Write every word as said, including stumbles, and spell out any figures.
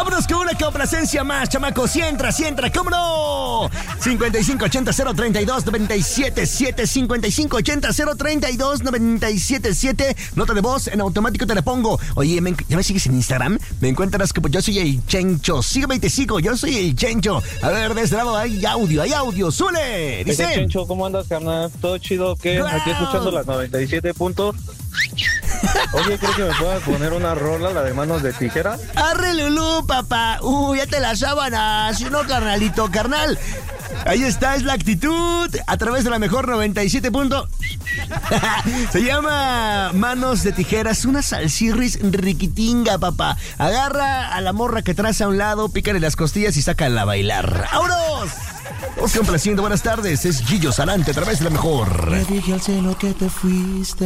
Vámonos con una complacencia más, chamacos. Si entra, si entra, ¿cómo no? cincuenta y cinco ochenta cero treinta y dos noventa y siete siete, cincuenta y cinco ochenta cero treinta y dos noventa y siete siete. Nota de voz, en automático te la pongo. Oye, ¿me, ¿ya me sigues en Instagram? Me encuentras como yo soy el Chencho. Sígueme y te sigo, yo soy el Chencho. A ver, de este lado hay audio, hay audio. ¡Súle! Dice... Dice Chencho, ¿cómo andas, carnal? ¿Todo chido? ¿Qué? Wow. Aquí escuchando las noventa y siete puntos. Oye, ¿crees que me puedas poner una rola, la de Manos de Tijera? ¡Arre, Lulú, papá! ¡Uh, ya te las sábanas! ¿No, carnalito, carnal? Ahí está, es la actitud a través de la mejor noventa y siete punto. Se llama Manos de Tijeras, una salsirris riquitinga, papá. Agarra a la morra que traes a un lado, pícale las costillas y sácala a bailar. ¡Vámonos! Os complaciendo, buenas tardes. Es Gillo Sarante a través de la mejor. Le dije al cielo que te fuiste.